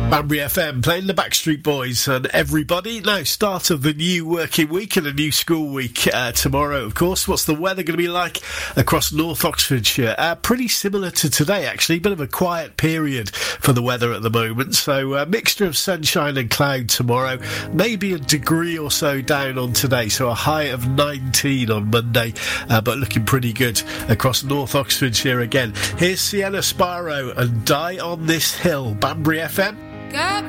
Banbury FM playing the Backstreet Boys and everybody. Now, start of the new working week and a new school week tomorrow, of course. What's the weather going to be like across North Oxfordshire? Pretty similar to today, actually. Bit of a quiet period for the weather at the moment. So a mixture of sunshine and cloud tomorrow. Maybe a degree or so down on today. So a high of 19 on Monday, but looking pretty good across North Oxfordshire again. Here's Sienna Sparrow and Die on This Hill. Banbury FM. Got